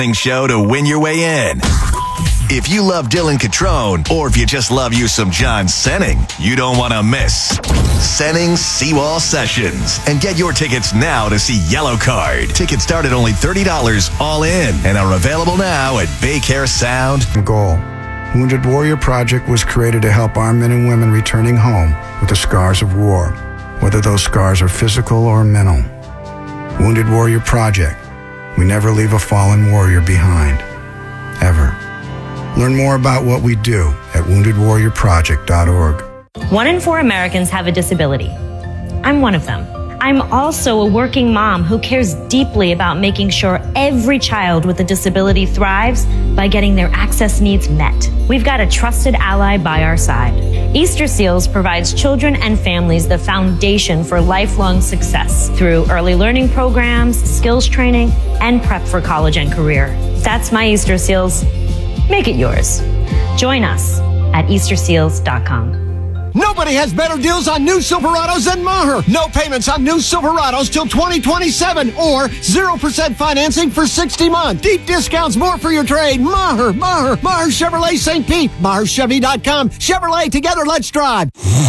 show to win your way in. If you love Dylan Catrone, or if you just love you some John Senning, you don't want to miss Senning's Seawall Sessions. And get your tickets now to see Yellow Card. Tickets start at only $30 all in and are available now at Baycare Sound. Goal. Wounded Warrior Project was created to help our men and women returning home with the scars of war, whether those scars are physical or mental. Wounded Warrior Project. We never leave a fallen warrior behind. Ever. Learn more about what we do at woundedwarriorproject.org. 1 in 4 Americans have a disability. I'm one of them. I'm also a working mom who cares deeply about making sure every child with a disability thrives by getting their access needs met. We've got a trusted ally by our side. Easter Seals provides children and families the foundation for lifelong success through early learning programs, skills training, and prep for college and career. That's my Easter Seals. Make it yours. Join us at easterseals.com. Nobody has better deals on new Silverados than Maher. No payments on new Silverados till 2027 or 0% financing for 60 months. Deep discounts, more for your trade. Maher Chevrolet St. Pete. MaherChevy.com. Chevrolet, together, let's drive.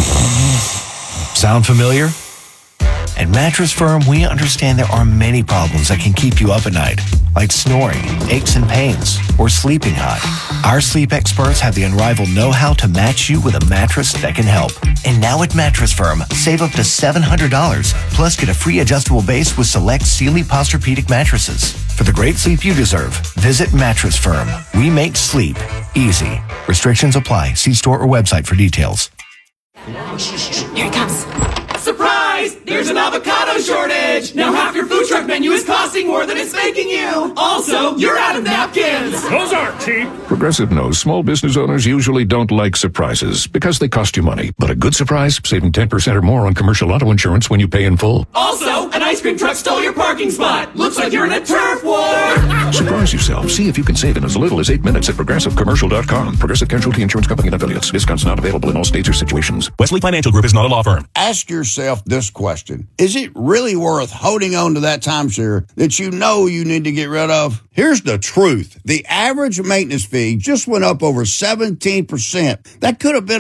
Sound familiar? At Mattress Firm, we understand there are many problems that can keep you up at night, like snoring, aches and pains, or sleeping hot. Our sleep experts have the unrivaled know-how to match you with a mattress that can help. And now at Mattress Firm, save up to $700, plus get a free adjustable base with select Sealy Posturepedic mattresses. For the great sleep you deserve, visit Mattress Firm. We make sleep easy. Restrictions apply. See store or website for details. Here it comes. Surprise! There's an avocado shortage! Now half your food truck menu is costing more than it's making you! Also, you're out of napkins! Those aren't cheap! Progressive knows small business owners usually don't like surprises because they cost you money. But a good surprise, saving 10% or more on commercial auto insurance when you pay in full. Also, an ice cream truck stole your parking spot! Looks like you're in a turf war! Surprise yourself. See if you can save in as little as 8 minutes at ProgressiveCommercial.com. Progressive Casualty Insurance Company and Affiliates. Discounts not available in all states or situations. Wesley Financial Group is not a law firm. Ask yourself this question. Is it really worth holding on to that timeshare that you know you need to get rid of? Here's the truth. The average maintenance fee just went up over 17%. That could have been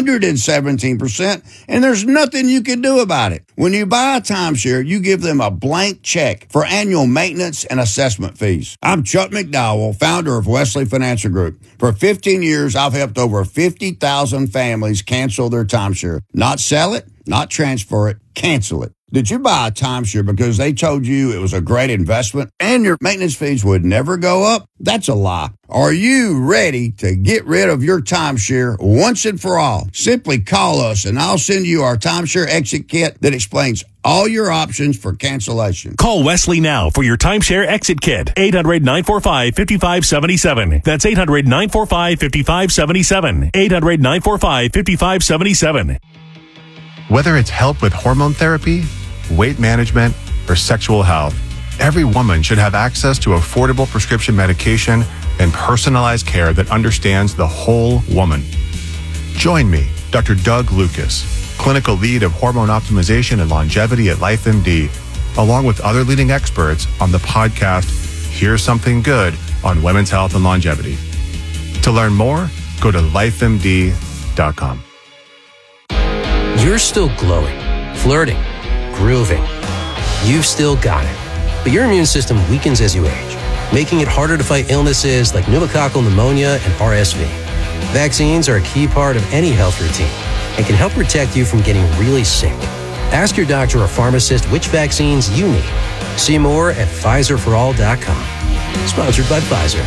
117%, and there's nothing you can do about it. When you buy a timeshare, you give them a blank check for annual maintenance and assessment fees. I'm Chuck McDowell, founder of Wesley Financial Group. For 15 years, I've helped over 50,000 families cancel their timeshare. Not sell it, not transfer it, cancel it. Did you buy a timeshare because they told you it was a great investment and your maintenance fees would never go up? That's a lie. Are you ready to get rid of your timeshare once and for all? Simply call us and I'll send you our timeshare exit kit that explains all your options for cancellation. Call Wesley now for your timeshare exit kit. 800-945-5577. That's 800-945-5577. 800-945-5577. Whether it's help with hormone therapy, weight management, or sexual health, every woman should have access to affordable prescription medication and personalized care that understands the whole woman. Join me, Dr. Doug Lucas, clinical lead of hormone optimization and longevity at LifeMD, along with other leading experts on the podcast, Here's Something Good on Women's Health and Longevity. To learn more, go to lifemd.com. You're still glowing, flirting, grooving. You've still got it. But your immune system weakens as you age, making it harder to fight illnesses like pneumococcal pneumonia and RSV. Vaccines are a key part of any health routine and can help protect you from getting really sick. Ask your doctor or pharmacist which vaccines you need. See more at PfizerForAll.com. Sponsored by Pfizer.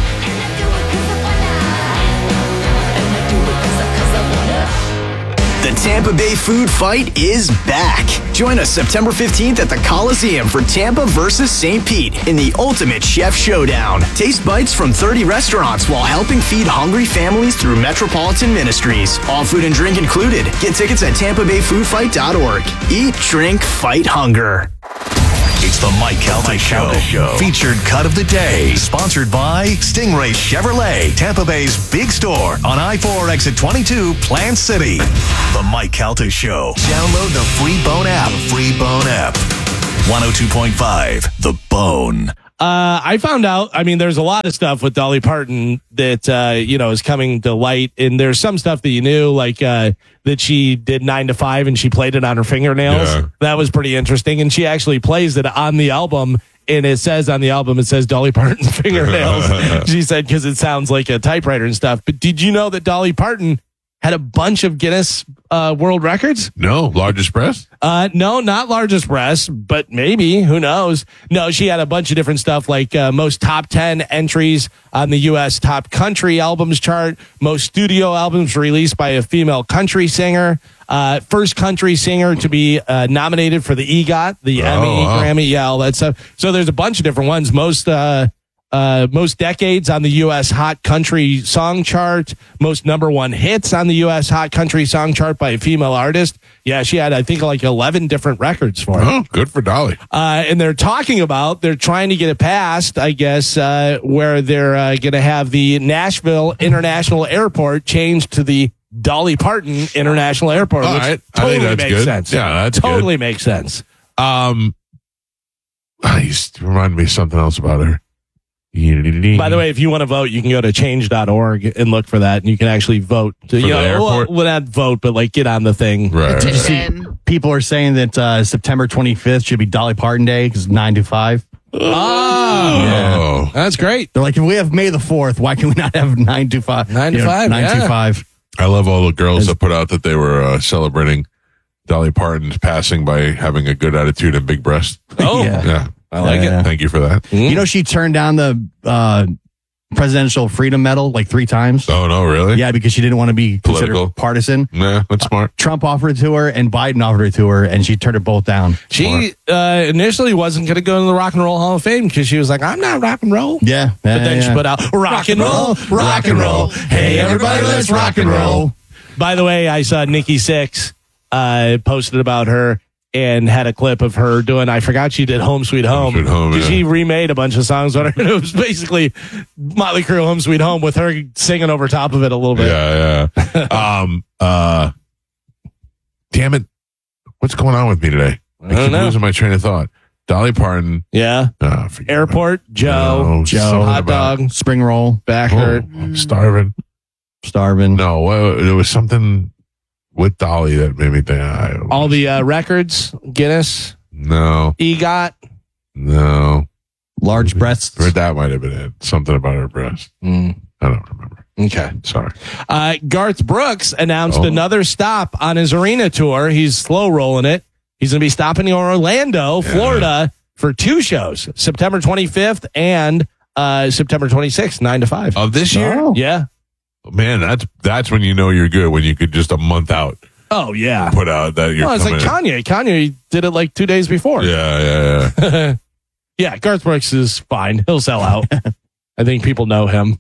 The Tampa Bay Food Fight is back. Join us September 15th at the Coliseum for Tampa versus St. Pete in the Ultimate Chef Showdown. Taste bites from 30 restaurants while helping feed hungry families through Metropolitan Ministries. All food and drink included. Get tickets at TampaBayFoodFight.org. Eat, drink, fight hunger. It's the Mike Calta Show. Featured cut of the day. Sponsored by Stingray Chevrolet, Tampa Bay's big store on I-4 exit 22, Plant City. The Mike Calta Show. Download the free Bone app. 102.5 The Bone. I found out, there's a lot of stuff with Dolly Parton that, is coming to light. And there's some stuff that you knew, like, that she did 9 to 5 and she played it on her fingernails. Yeah. That was pretty interesting. And she actually plays it on the album. And it says on the album, it says Dolly Parton's fingernails. She said, because it sounds like a typewriter and stuff. But did you know that Dolly Parton had a bunch of Guinness World Records? No, largest breast? No, not largest breast, but maybe, who knows? No, she had a bunch of different stuff, like most top 10 entries on the U.S. Top Country Albums chart, most studio albums released by a female country singer, first country singer to be nominated for the EGOT, the Emmy, Grammy, all that stuff. So there's a bunch of different ones. Most decades on the U.S. Hot Country Song Chart, most #1 hits on the U.S. Hot Country Song Chart by a female artist. Yeah, she had, I think, like 11 different records for it. Oh, good for Dolly. And they're trying to get it passed, I guess, where they're going to have the Nashville International Airport changed to the Dolly Parton International Airport, All which right. totally I think that's makes good. sense. Yeah, that's totally good. makes sense. You reminded me of something else about her. By the way, if you want to vote, you can go to change.org and look for that, and you can actually vote. For the airport? Well, not vote, but like get on the thing. Right. Did you see people are saying that September 25th should be Dolly Parton Day because 9 to 5. Oh, that's great. They're like, if we have May the 4th, why can we not have 9 to 5? 9 to 5, 9 to 5. I love all the girls that put out that they were celebrating Dolly Parton's passing by having a good attitude and big breasts. Oh, Yeah. I like it. Thank you for that. You know, she turned down the Presidential Freedom Medal like 3 times. Oh, no, really? Yeah, because she didn't want to be Political. considered partisan. Yeah, that's smart. Trump offered it to her and Biden offered it to her, and she turned it both down. She initially wasn't going to go to the Rock and Roll Hall of Fame because she was like, I'm not rock and roll. Yeah. But then she put out rock and roll, rock and roll. Hey, everybody, let's rock and roll. By the way, I saw Nikki Sixx posted about her and had a clip of her doing, I forgot she did Home Sweet Home. Sweet Home, yeah. She remade a bunch of songs on her. And it was basically Motley Crue Home Sweet Home with her singing over top of it a little bit. Yeah. Damn it. What's going on with me today? I keep losing my train of thought. Dolly Parton. Yeah. Airport, Joe, hot dog, spring roll, back hurt. I'm starving. No, there was something with Dolly that made me think. All the records, Guinness. No. EGOT. No. Large breasts. That might have been it. Something about her breast. I don't remember. Okay. Sorry. Garth Brooks announced another stop on his arena tour. He's slow rolling it. He's going to be stopping in Orlando, Florida for 2 shows, September 25th and September 26th, 9 to 5. Of this year? Oh. Yeah. Man, that's when you know you're good, when you could just a month out Oh, yeah. put out that you're It's like coming in. Kanye. Kanye did it like 2 days before. Yeah. Yeah, Garth Brooks is fine. He'll sell out. I think people know him.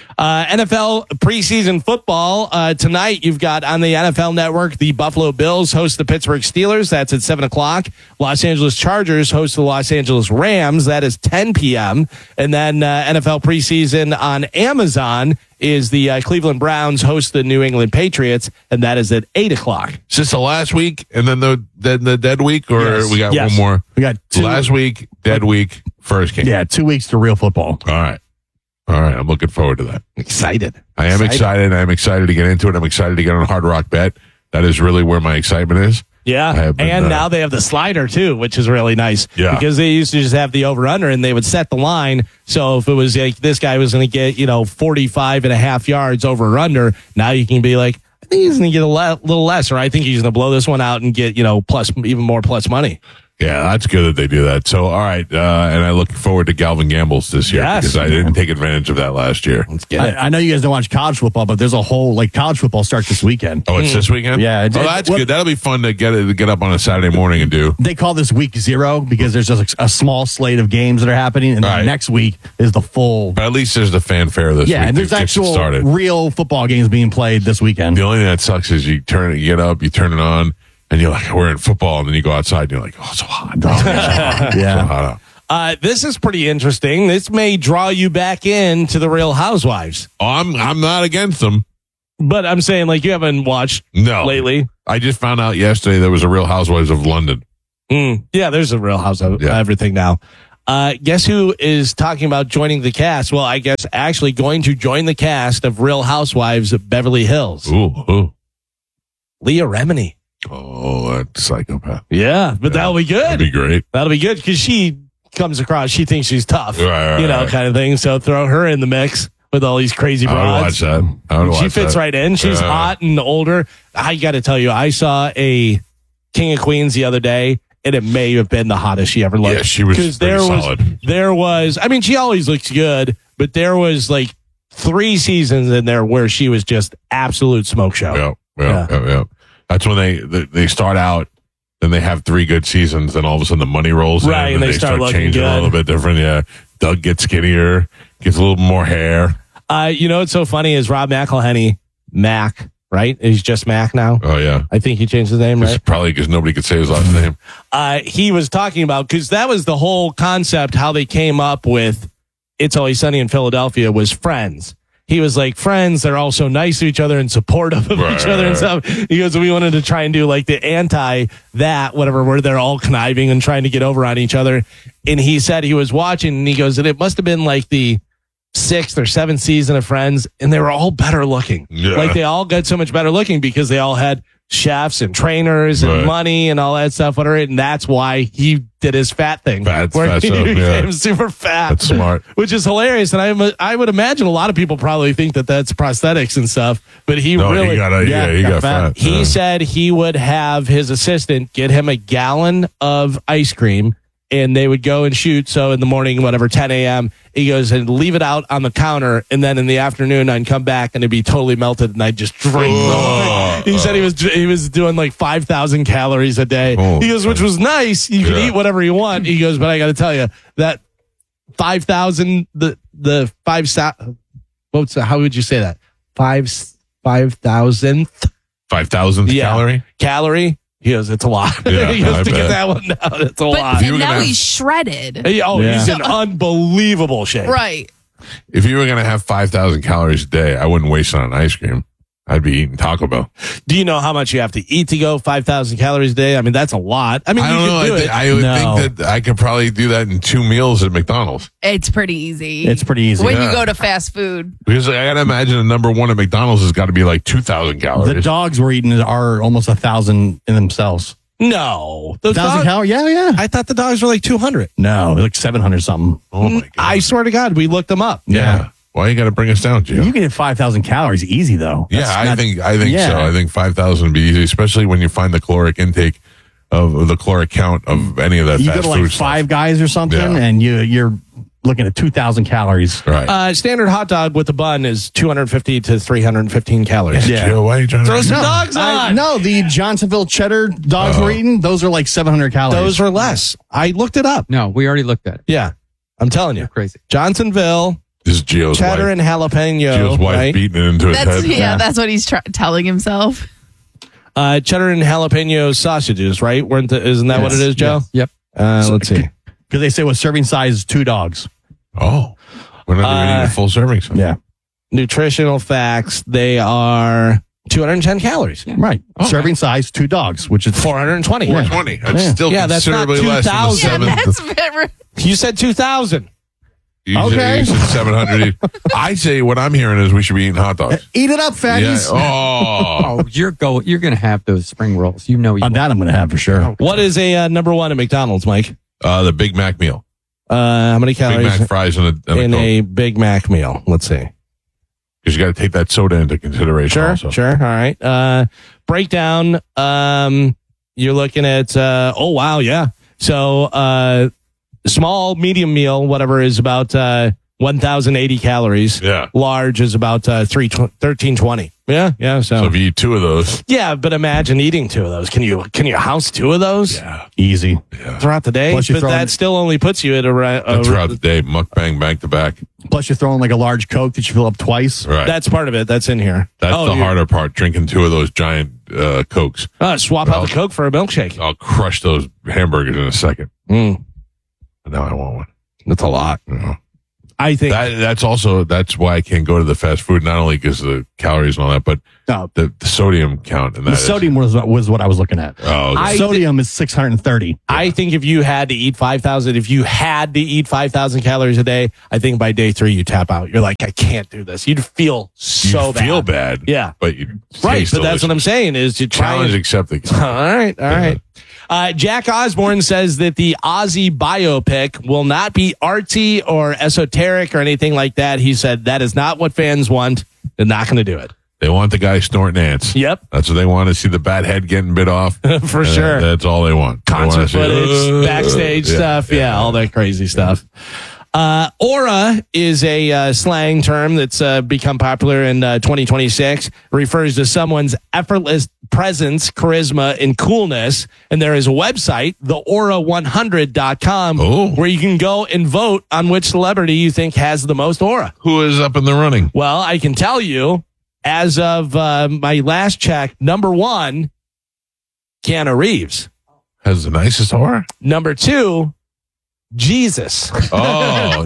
NFL preseason football. Tonight, you've got on the NFL Network, the Buffalo Bills host the Pittsburgh Steelers. That's at 7 o'clock. Los Angeles Chargers host the Los Angeles Rams. That is 10 p.m. And then NFL preseason on Amazon is the Cleveland Browns host the New England Patriots, and that is at 8 o'clock. Is this the last week and then the dead week, or Yes. we got Yes. one more? We got 2. Last week, dead week, first game. Yeah, 2 weeks to real football. All right. I'm looking forward to that. Excited. I am excited. I'm excited to get into it. I'm excited to get on Hard Rock Bet. That is really where my excitement is. Yeah, and now they have the slider too, which is really nice. Yeah. Because they used to just have the over-under, and they would set the line. So if it was like this guy was going to get 45 and a half yards over or under, now you can be like, I think he's going to get a little less, or I think he's going to blow this one out and get even more plus money. Yeah, that's good that they do that. So, all right, and I look forward to Galvin Gambles this year because I didn't take advantage of that last year. Let's get it. I know you guys don't watch college football, but there's a whole college football starts this weekend. Oh, it's this weekend? Yeah. That's good. That'll be fun to get up on a Saturday morning and do. They call this week 0 because there's just a small slate of games that are happening, and then next week is the full. But at least there's the fanfare this week. Yeah, and there's actual real football games being played this weekend. The only thing that sucks is you get up, you turn it on, and you're like, we're in football, and then you go outside, and you're like, oh, it's so hot. Yeah. So hot out. This is pretty interesting. This may draw you back into the Real Housewives. Oh, I'm not against them. But I'm saying, you haven't watched lately. I just found out yesterday there was a Real Housewives of London. Yeah, there's a Real House of everything now. Guess who is talking about joining the cast? Well, I guess actually going to join the cast of Real Housewives of Beverly Hills. Ooh. Leah Remini. Oh, that psychopath. Yeah, but that'll be good. That'd be great. That'll be good because she comes across, she thinks she's tough, right. kind of thing. So throw her in the mix with all these crazy I would broads. watch that. She fits right in. She's hot and older. I got to tell you, I saw a King of Queens the other day, and it may have been the hottest she ever looked. Yeah, she was pretty solid. There was, I mean, she always looks good, but there was like 3 seasons in there where she was just absolute smoke show. Yeah. That's when they start out, then they have 3 good seasons, then all of a sudden the money rolls in, and they start changing a little bit different. Yeah, Doug gets skinnier, gets a little more hair. What's so funny is Rob McElhenney, Mac, right? He's just Mac now. Oh yeah, I think he changed his name, right? Probably because nobody could say his last name. He was talking about, because that was the whole concept, how they came up with It's Always Sunny in Philadelphia was Friends. He was like, Friends, they're all so nice to each other and supportive of each other and stuff. He goes, we wanted to try and do like the anti-that, whatever, where they're all conniving and trying to get over on each other. And he said he was watching, and he goes, and it must have been like the 6th or 7th season of Friends, and they were all better looking. Yeah. Like they all got so much better looking because they all had chefs and trainers and money and all that stuff, whatever. And that's why he did his fat thing. Fat he became yeah. super fat. That's smart. Which is hilarious. And I would imagine a lot of people probably think that that's prosthetics and stuff, but he really he got fat. He said he would have his assistant get him a gallon of ice cream, and they would go and shoot. So in the morning, whatever, 10 a.m., he goes and leave it out on the counter. And then in the afternoon, I'd come back and it'd be totally melted, and I'd just drink. He said he was doing like 5,000 calories a day. He goes, which was nice. You can eat whatever you want. He goes, but I got to tell you that 5,000, the 5,000, how would you say that? 5,000th? 5,000th calorie. He goes, it's a lot. Yeah, he goes, to get that one down, it's a lot. But now he's shredded. He's in unbelievable shape. Right. If you were going to have 5,000 calories a day, I wouldn't waste it on ice cream. I'd be eating Taco Bell. Do you know how much you have to eat to go 5,000 calories a day? I mean, that's a lot. I mean, I don't know. I would think that I could probably do that in 2 meals at McDonald's. It's pretty easy. When you go to fast food. Because I got to imagine a number one at McDonald's has got to be like 2,000 calories. The dogs we're eating are almost 1,000 in themselves. No. 1,000 calories? Yeah. I thought the dogs were like 200. No, like 700 something. Oh my God. I swear to God, we looked them up. Yeah. Why you got to bring us down, Gio? You can hit 5,000 calories easy, though. I think so. I think 5,000 would be easy, especially when you find the caloric intake of the caloric count of any of that you fast go to like food Five Guys or something, and you're looking at 2,000 calories. Right. Standard hot dog with a bun is 250 to 315 calories. Yeah. Gio, why are you trying to throw some dogs on? No, the Johnsonville cheddar dogs we're eating, those are like 700 calories. Those are less. I looked it up. No, we already looked at it. Yeah. I'm telling you. You're crazy. Johnsonville. This is Gio's cheddar wife. and jalapeno. Gio's wife right? beating it into his head. That's what he's telling himself. Cheddar and jalapeno sausages, right? Isn't that what it is, Joe? Yep. Let's see. Because they say with serving size, 2 dogs. Oh. We're not even eating a full serving. So. Yeah. Nutritional facts, they are 210 calories. Yeah. Right. Serving size, 2 dogs, which is 420. 420. That's still that's not considerably less than the 2,000. 7. That's very. You said 2,000. You said 700. I say what I'm hearing is we should be eating hot dogs. Eat it up, fatties. Yeah. You're going to have those spring rolls. You know you. On that, I'm going to have for sure. What is a number one at McDonald's, Mike? The Big Mac meal. How many calories? Big Mac fries and a Big Mac meal. Let's see. Because you got to take that soda into consideration. Also. Sure. All right. Breakdown. You're looking at. Oh wow, yeah. So small, medium meal, whatever, is about 1,080 calories. Yeah. Large is about 1,320. Yeah. So if you eat 2 of those. Yeah, but imagine eating 2 of those. Can you house 2 of those? Yeah. Easy. Yeah. Throughout the day? Plus But that still only puts you at throughout the day, mukbang back to back. Plus you're throwing like a large Coke that you fill up twice. Right. That's part of it. That's in here. That's the harder part, drinking 2 of those giant Cokes. Swap out the Coke for a milkshake. I'll crush those hamburgers in a second. Mm. But now I want one. That's a lot. I think that's why I can't go to the fast food, not only because of the calories and all that, but the sodium count. And the sodium was what I was looking at. Oh, okay. Sodium is 630. I think if you had to eat 5,000 calories a day, I think by day 3 you tap out. You're like, I can't do this. You'd feel so bad. Feel bad. Yeah. But you right. But that's what I'm saying is to try challenge accepted. All right. Jack Osborne says that the Ozzy biopic will not be artsy or esoteric or anything like that. He said that is not what fans want. They're not going to do it. They want the guy snorting ants. Yep. That's what they want to see, the bat head getting bit off. For sure. That's all they want. Concert footage, backstage stuff. Yeah, all that crazy stuff. Aura is a slang term that's become popular in 2026. Refers to someone's effortless presence, charisma, and coolness. And there is a website, theaura100.com, where you can go and vote on which celebrity you think has the most aura. Who is up in the running? Well, I can tell you, as of my last check, number 1, Keanu Reeves. Has the nicest aura? Number 2, Jesus. Oh,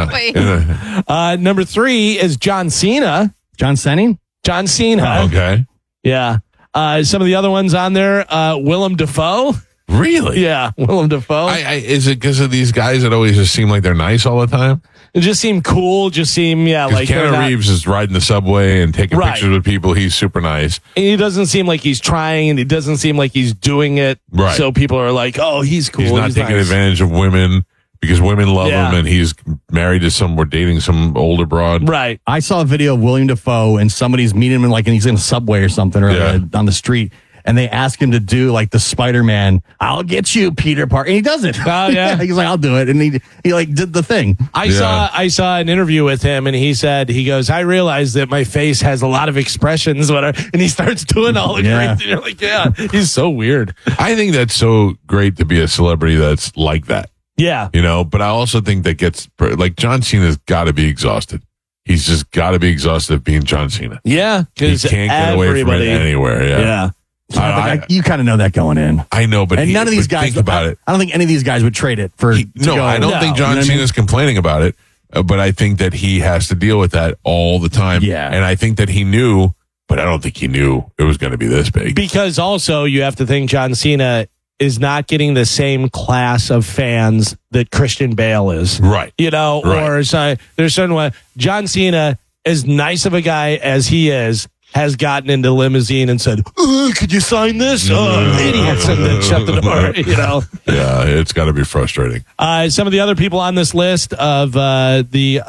yeah. Number 3 is John Cena. John Cena? John Cena. Oh, okay. Yeah. Some of the other ones on there, Willem Dafoe. Really? Yeah, Willem Dafoe. Is it because of these guys that always just seem like they're nice all the time? It just seem cool. Just seem, like Keanu Reeves is riding the subway and taking pictures with people. He's super nice. And he doesn't seem like he's trying, and he doesn't seem like he's doing it. Right. So people are like, oh, he's cool. He's not taking advantage of women because women love him, and he's married to dating some older broad. Right. I saw a video of William Dafoe, and somebody's meeting him, and he's in a subway or something, or on the street. And they ask him to do like the Spider-Man, I'll get you, Peter Parker. And he does it. Oh, yeah. He's like, I'll do it. And he did the thing. I saw an interview with him, and he goes, I realize that my face has a lot of expressions, and he starts doing all the crazy. You're like, he's so weird. I think that's so great to be a celebrity that's like that. Yeah. But I also think that like John Cena's got to be exhausted. He's just got to be exhausted of being John Cena. Yeah. He can't get away from it anywhere. Yeah. You kind of know that going in. I know, but none of these guys think about it. I don't think any of these guys would trade it for. I don't think John Cena's complaining about it, but I think that he has to deal with that all the time. Yeah, and I think that he knew, but I don't think he knew it was going to be this big. Because also you have to think John Cena is not getting the same class of fans that Christian Bale is, right? Or there's certain way. John Cena, as nice of a guy as he is, has gotten into limousine and said, could you sign this? Idiots, and then shut the door, Yeah, it's got to be frustrating. Some of the other people on this list of the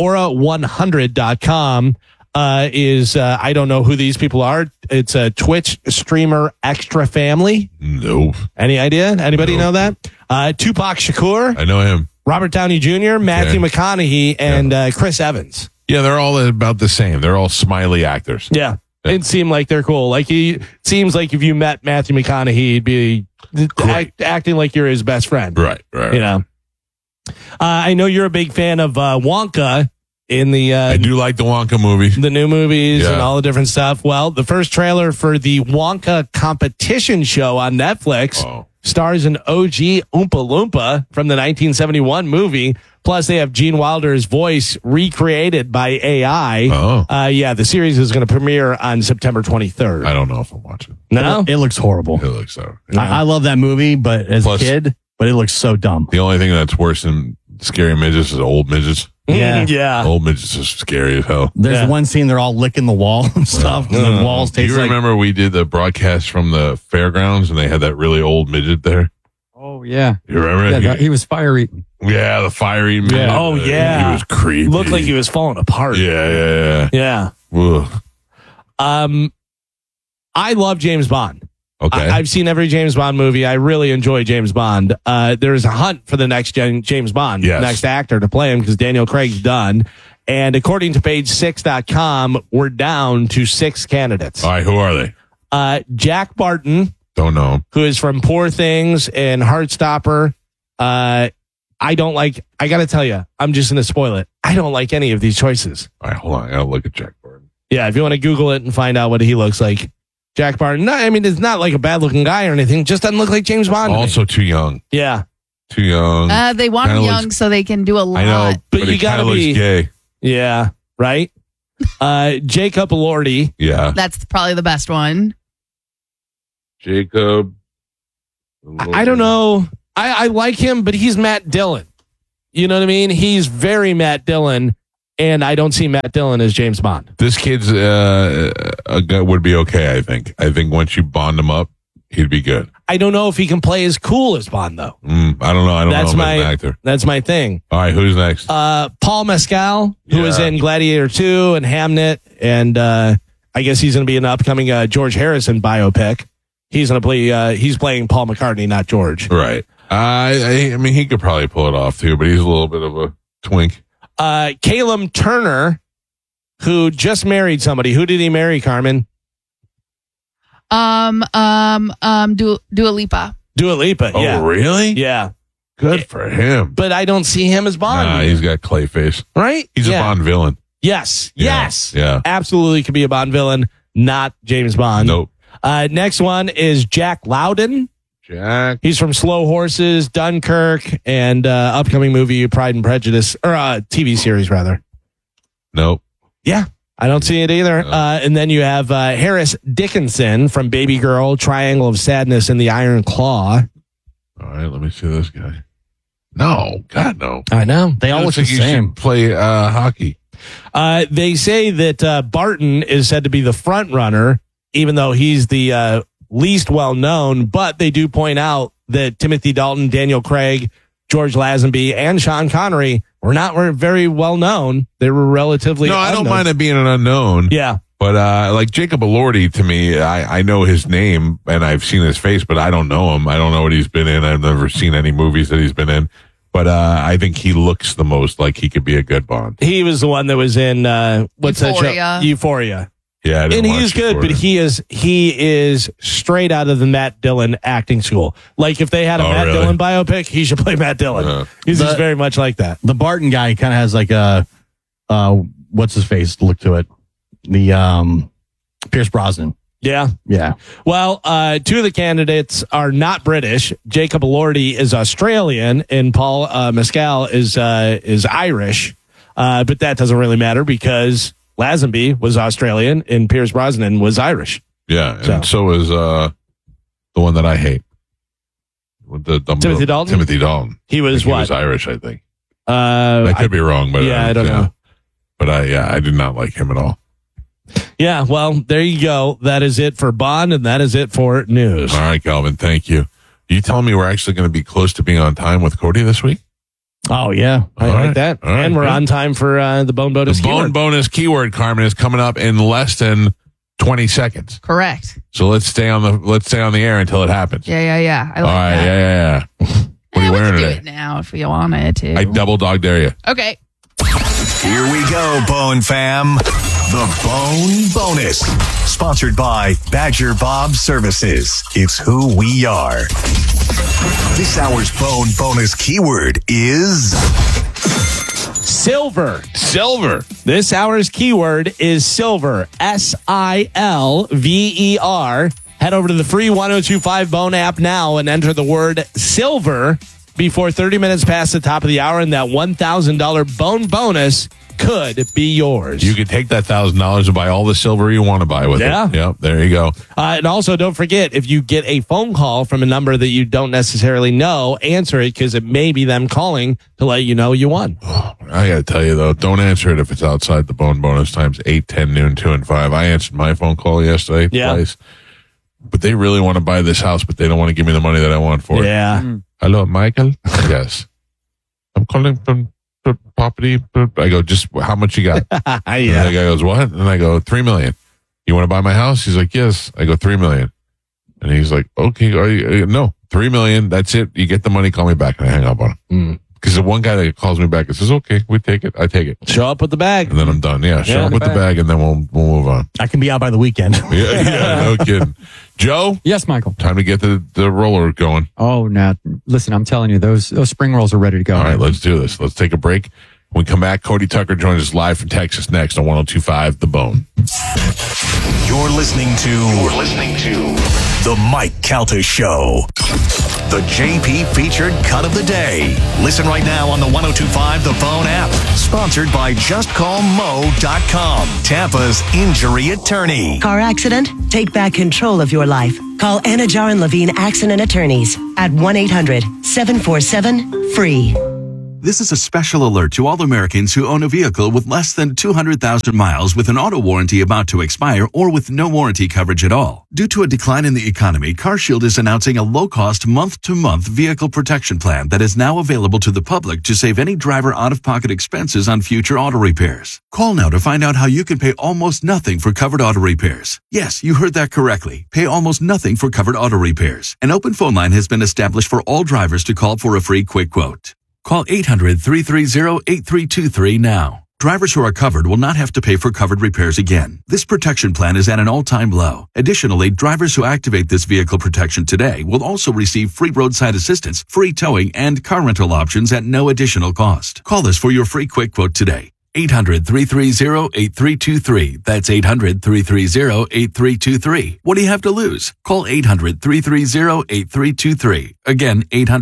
aura100.com is, I don't know who these people are. It's a Twitch streamer Extra Family. Nope. Any idea? Anybody know that? Tupac Shakur. I know him. Robert Downey Jr., Matthew McConaughey, and Chris Evans. Yeah, they're all about the same. They're all smiley actors. Yeah. It seemed like they're cool. Like seems like if you met Matthew McConaughey, he'd be acting like you're his best friend. Right. I know you're a big fan of Wonka in the. I do like the Wonka movie, the new movies, and all the different stuff. Well, the first trailer for the Wonka competition show on Netflix stars an OG Oompa Loompa from the 1971 movie. Plus, they have Gene Wilder's voice recreated by AI. The series is going to premiere on September 23rd. I don't know if I'm watching. No? It looks horrible. It looks so. I love that movie, but as a kid, but it looks so dumb. The only thing that's worse than scary midgets is old midgets. Yeah. Old midgets are scary as hell. There's one scene they're all licking the wall and stuff. And the walls taste Do you remember we did the broadcast from the fairgrounds and they had that really old midget there? Oh, yeah. You remember? Yeah, he was fire eating. Yeah, the fiery midget. Yeah. Oh, yeah. He was creepy. Looked like he was falling apart. Yeah. Ugh. I love James Bond. Okay. I've seen every James Bond movie. I really enjoy James Bond. There's a hunt for the next James Bond, next actor to play him because Daniel Craig's done. And according to page6.com, we're down to 6 candidates. All right, who are they? Jack Barton. Don't know. Who is from Poor Things and Heartstopper. I got to tell you, I'm just going to spoil it. I don't like any of these choices. All right, hold on. I'll look at Jack Barton. Yeah, if you want to Google it and find out what he looks like. Jack Barton. No, I mean, it's not like a bad looking guy or anything. Just doesn't look like James Bond. Also too young. Yeah. Too young. They want him Kinda young so they can do a lot. I know, but you gotta looks be gay. Yeah, right. Jacob Elordi. Yeah, That's probably the best one. Jacob. I don't know. I like him, but he's Matt Dillon. You know what I mean? He's very Matt Dillon, and I don't see Matt Dillon as James Bond. This kid's would be okay. I think. I think once you bond him up, he'd be good. I don't know if he can play as cool as Bond, though. I don't know. I don't know him as an actor. That's my thing. All right, who's next? Paul Mescal, who was in Gladiator 2 and Hamnet, and I guess he's going to be in the upcoming George Harrison biopic. He's going to play. He's playing Paul McCartney, not George. Right. I mean, he could probably pull it off too, but he's a little bit of a twink. Caleb Turner, who just married somebody. Who did he marry, Carmen? Dua Lipa. Dua Lipa. Oh, yeah. really? Yeah. Good for him. But I don't see him as Bond. Nah, he's got clay face. Right? He's a Bond villain. Yes. Yeah. Yes. Yeah. Absolutely could be a Bond villain, not James Bond. Nope. Next one is Jack Lowden. Jack. He's from Slow Horses, Dunkirk, and upcoming movie Pride and Prejudice, or TV series rather. Nope. Yeah, I don't see it either. No. And then you have Harris Dickinson from Baby Girl, Triangle of Sadness, and The Iron Claw. All right, let me see this guy. No, God, no. I know. They all look the same. Play hockey. They say that Barton is said to be the front runner, even though he's the least well known. But they do point out that Timothy Dalton, Daniel Craig, George Lazenby, and Sean Connery were not very well known. They were relatively I don't unknown. mind it being an unknown. Yeah. But like Jacob Elordi, to me, I know his name and I've seen his face, but I don't know him. I don't know what he's been in. I've never seen any movies that he's been in. But I think he looks the most like he could be a good Bond. He was the one that was in what's Euphoria. that show? Euphoria. Yeah, I didn't and watch he's good, Euphoria. but he is straight out of the Matt Dillon acting school. Like if they had a Matt really? Dillon biopic, he should play Matt Dillon. He's just very much like that. The Barton guy kind of has like a what's his face look to it. The Pierce Brosnan. Yeah. Yeah. Well, two of the candidates are not British. Jacob Elordi is Australian, and Paul Mescal is Irish. But that doesn't really matter because Lazenby was Australian and Pierce Brosnan was Irish. Yeah, and so is the one that I hate. With the Timothy Dalton? Timothy Dalton. He was He what? was Irish, I think. I could be wrong, but I don't know. But I did not like him at all. Yeah, well, there you go. That is it for Bond, and that is it for news. All right, Calvin, thank you. You telling me we're actually going to be close to being on time with Cody this week? Oh, yeah. I like that. All right, and we're good. on time for the Bone Bonus The Bone keyword. Bonus keyword, Carmen, is coming up in less than 20 seconds. Correct. So let's stay on the air until it happens. Yeah. I like All right, that. yeah. What are you We wearing can do today? it now if we wanted to. I double dog dare you. Okay. Here we go, Bone Fam. The Bone Bonus. Sponsored by Badger Bob Services. It's who we are. This hour's Bone Bonus keyword is Silver. Silver. This hour's keyword is silver. SILVER. Head over to the free 1025 Bone app now and enter the word silver before 30 minutes past the top of the hour, and that $1,000 Bone Bonus could be yours. You could take that $1,000 and buy all the silver you want to buy with it. Yep, there you go. And also, don't forget, if you get a phone call from a number that you don't necessarily know, answer it because it may be them calling to let you know you won. I got to tell you, though, don't answer it if it's outside the Bone Bonus times 8, 10, noon, 2, and 5. I answered my phone call yesterday twice. But they really want to buy this house, but they don't want to give me the money that I want for it. Yeah. Hello, Michael? Yes. I'm calling from the property. I go, just how much you got? And the guy goes, what? And I go, $3 million. You want to buy my house? He's like, yes. I go, $3 million. And he's like, okay, no, $3 million. That's it. You get the money. Call me back. And I hang up on him. Because the one guy that calls me back and says, okay, we take it. I take it. Show up with the bag. And then I'm done. Yeah, show up with the bag and then we'll move on. I can be out by the weekend. Yeah, no kidding. Joe? Yes, Michael. Time to get the roller going. Oh, now listen, I'm telling you, those spring rolls are ready to go. All right, let's do this. Let's take a break. When we come back, Cody Tucker joins us live from Texas next on 102.5 The Bone. You're listening to The Mike Calta Show. The JP featured cut of the day. Listen right now on the 102.5 The Phone app. Sponsored by JustCallMo.com, Tampa's injury attorney. Car accident? Take back control of your life. Call Anajar and Levine Accident Attorneys at 1-800-747-FREE. This is a special alert to all Americans who own a vehicle with less than 200,000 miles with an auto warranty about to expire or with no warranty coverage at all. Due to a decline in the economy, CarShield is announcing a low-cost month-to-month vehicle protection plan that is now available to the public to save any driver out-of-pocket expenses on future auto repairs. Call now to find out how you can pay almost nothing for covered auto repairs. Yes, you heard that correctly. Pay almost nothing for covered auto repairs. An open phone line has been established for all drivers to call for a free quick quote. Call 800-330-8323 now. Drivers who are covered will not have to pay for covered repairs again. This protection plan is at an all-time low. Additionally, drivers who activate this vehicle protection today will also receive free roadside assistance, free towing, and car rental options at no additional cost. Call us for your free quick quote today. 800-330-8323. That's 800-330-8323. What do you have to lose? Call 800-330-8323. Again,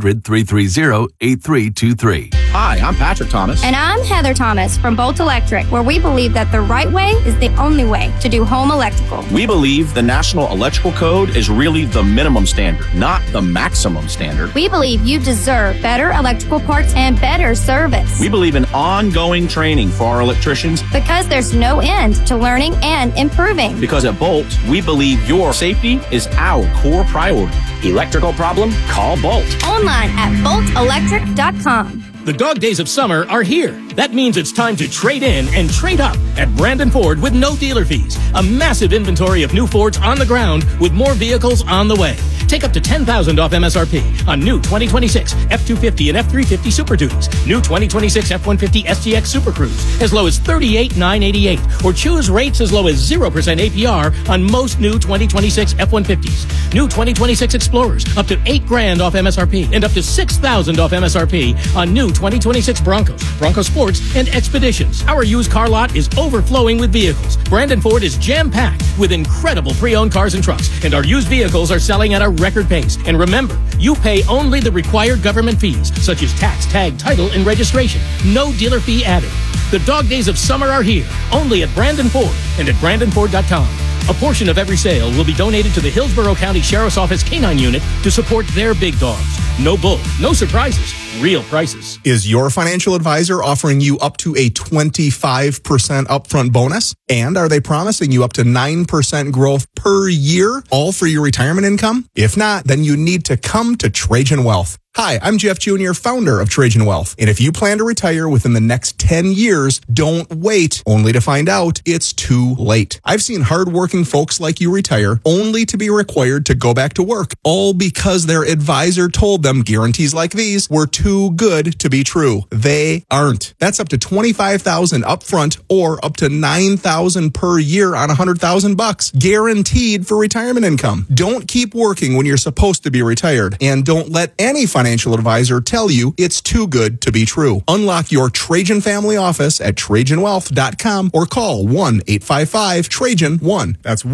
800-330-8323. Hi, I'm Patrick Thomas. And I'm Heather Thomas from Bolt Electric, where we believe that the right way is the only way to do home electrical. We believe the National Electrical Code is really the minimum standard, not the maximum standard. We believe you deserve better electrical parts and better service. We believe in ongoing training for our electricians. Because there's no end to learning and improving. Because at Bolt, we believe your safety is our core priority. Electrical problem? Call Bolt. Online at boltelectric.com. The dog days of summer are here. That means it's time to trade in and trade up at Brandon Ford with no dealer fees. A massive inventory of new Fords on the ground with more vehicles on the way. Take up to $10,000 off MSRP on new 2026 F-250 and F-350 Super Duties. New 2026 F-150 STX Super Cruise as low as $38,988. Or choose rates as low as 0% APR on most new 2026 F-150s. New 2026 Explorers up to $8,000 off MSRP and up to $6,000 off MSRP on new 2026 Broncos, Bronco Sports, and Expeditions. Our used car lot is overflowing with vehicles. Brandon Ford is jam-packed with incredible pre-owned cars and trucks, and our used vehicles are selling at a record pace. And remember, you pay only the required government fees, such as tax, tag, title, and registration. No dealer fee added. The dog days of summer are here, only at Brandon Ford and at BrandonFord.com. A portion of every sale will be donated to the Hillsborough County Sheriff's Office Canine Unit to support their big dogs. No bull, no surprises, real prices. Is your financial advisor offering you up to a 25% upfront bonus? And are they promising you up to 9% growth per year, all for your retirement income? If not, then you need to come to Trajan Wealth. Hi, I'm Jeff Jr., founder of Trajan Wealth. And if you plan to retire within the next 10 years, don't wait only to find out it's too late. I've seen hardworking folks like you retire only to be required to go back to work, all because their advisor told them guarantees like these were too good to be true. They aren't. That's up to $25,000 upfront or up to $9,000 per year on $100,000 guaranteed for retirement income. Don't keep working when you're supposed to be retired, and don't let any financial advisor tell you it's too good to be true. Unlock your Trajan family office at TrajanWealth.com or call 1-855-TRAJAN-1. That's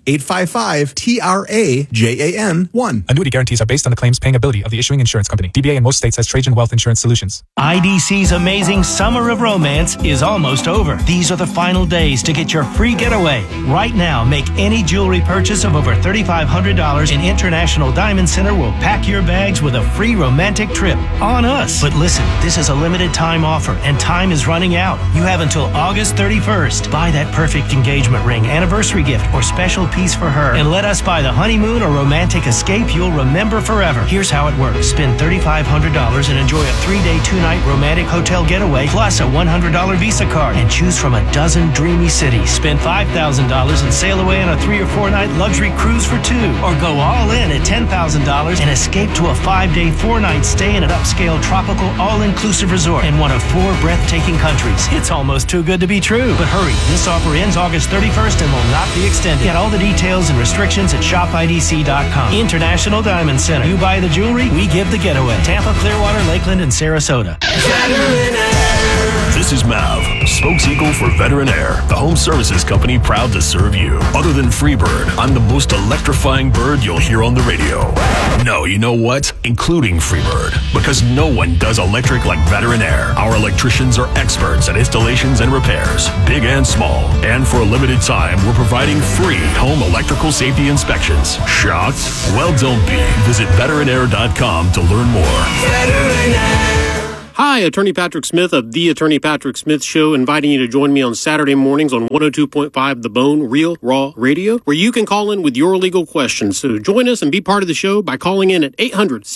1-855-TRAJAN-1. Annuity guarantees are based on the claims paying ability of the issuing insurance company. DBA in most states has Trajan Wealth Insurance Solutions. IDC's amazing Summer of Romance is almost over. These are the final days to get your free getaway. Right now, make any jewelry purchase of over $3,500 and International Diamond Center will pack your bags with a free romantic trip on us. But listen, this is a limited time offer and time is running out. You have until August 31st. Buy that perfect engagement ring, anniversary gift, or special piece for her, and let us buy the honeymoon or romantic escape you'll remember forever. Here's how it works. Spend $3,500 and enjoy a 3-day, 2-night romantic hotel getaway plus a $100 Visa card and choose from a dozen dreamy cities. Spend $5,000 and sail away on a 3- or 4-night luxury cruise for 2, or go all in at $10,000 and escape to a 5-day, 4-night stay in an upscale tropical all-inclusive resort in one of 4 breathtaking countries. It's almost too good to be true. But hurry, this offer ends August 31st and will not be extended. Get all the details and restrictions at shopidc.com. International Diamond Center. You buy the jewelry, we give the getaway. Tampa, Clearwater, Lakeland, and Sarasota. The This is Mav, spokes-eagle for Veteran Air, the home services company proud to serve you. Other than Freebird, I'm the most electrifying bird you'll hear on the radio. No, you know what? Including Freebird, because no one does electric like Veteran Air. Our electricians are experts at installations and repairs, big and small. And for a limited time, we're providing free home electrical safety inspections. Shocked? Well, don't be. Visit veteranair.com to learn more. Veteran Air. Hi, Attorney Patrick Smith of The Attorney Patrick Smith Show, inviting you to join me on Saturday mornings on 102.5 The Bone Real Raw Radio, where you can call in with your legal questions. So join us and be part of the show by calling in at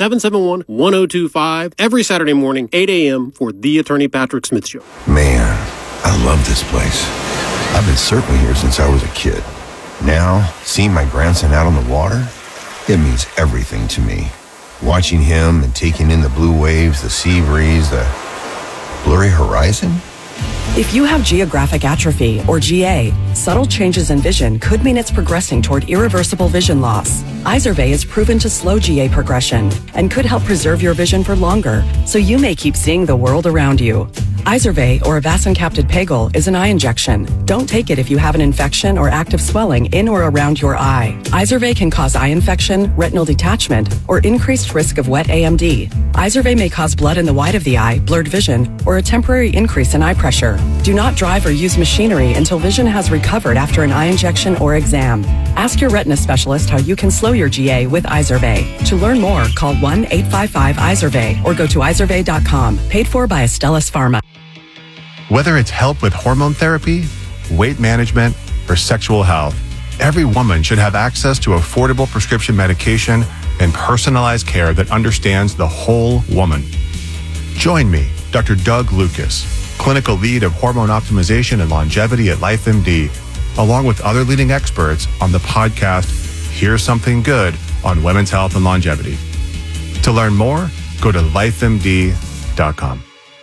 800-771-1025 every Saturday morning, 8 a.m. for The Attorney Patrick Smith Show. Man, I love this place. I've been surfing here since I was a kid. Now, seeing my grandson out on the water, it means everything to me. Watching him and taking in the blue waves, the sea breeze, the blurry horizon. If you have geographic atrophy, or GA, subtle changes in vision could mean it's progressing toward irreversible vision loss. Izervay is proven to slow GA progression and could help preserve your vision for longer, so you may keep seeing the world around you. Izervay, or avacincaptad pegol, is an eye injection. Don't take it if you have an infection or active swelling in or around your eye. Izervay can cause eye infection, retinal detachment, or increased risk of wet AMD. Izervay may cause blood in the white of the eye, blurred vision, or a temporary increase in eye pressure. Do not drive or use machinery until vision has recovered after an eye injection or exam. Ask your retina specialist how you can slow your GA with Izervay. To learn more, call 1-855-IZERVAY or go to izervay.com. Paid for by Astellas Pharma. Whether it's help with hormone therapy, weight management, or sexual health, every woman should have access to affordable prescription medication and personalized care that understands the whole woman. Join me, Dr. Doug Lucas, clinical lead of hormone optimization and longevity at LifeMD, along with other leading experts on the podcast Here's Something Good on Women's Health and Longevity. To learn more, go to lifemd.com.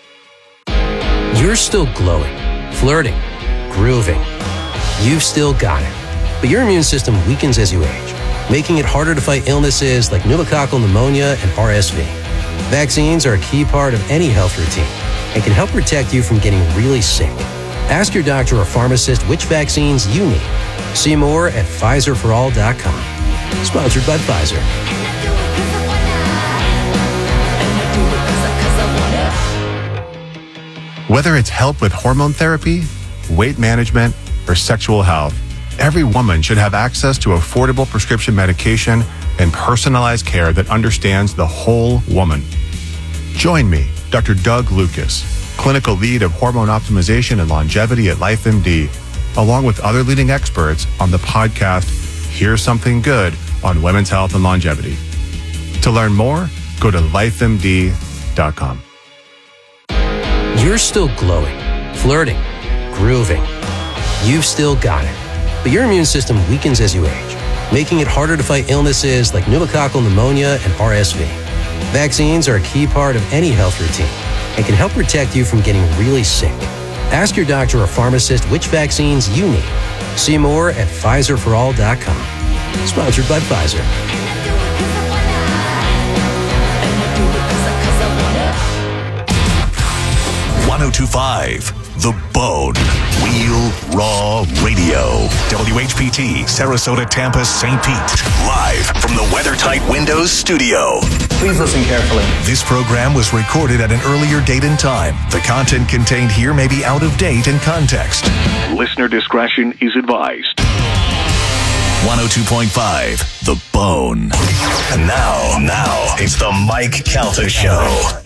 You're still glowing, flirting, grooving. You've still got it. But your immune system weakens as you age, making it harder to fight illnesses like pneumococcal pneumonia and RSV. Vaccines are a key part of any health routine and can help protect you from getting really sick. Ask your doctor or pharmacist which vaccines you need. See more at PfizerForAll.com. Sponsored by Pfizer. Whether it's help with hormone therapy, weight management, or sexual health, every woman should have access to affordable prescription medication and personalized care that understands the whole woman. Join me, Dr. Doug Lucas, clinical lead of hormone optimization and longevity at LifeMD, along with other leading experts on the podcast Here's Something Good on Women's Health and Longevity. To learn more, go to lifemd.com. You're still glowing, flirting, grooving. You've still got it. But your immune system weakens as you age, making it harder to fight illnesses like pneumococcal pneumonia and RSV. Vaccines are a key part of any health routine and can help protect you from getting really sick. Ask your doctor or pharmacist which vaccines you need. See more at PfizerForAll.com. Sponsored by Pfizer. 1025 The Bone. Real Raw Radio. WHPT, Sarasota, Tampa, St. Pete. Live from the WeatherTight Windows studio. Please listen carefully. This program was recorded at an earlier date and time. The content contained here may be out of date in context. Listener discretion is advised. 102.5 The Bone. And now, it's the Mike Calta Show.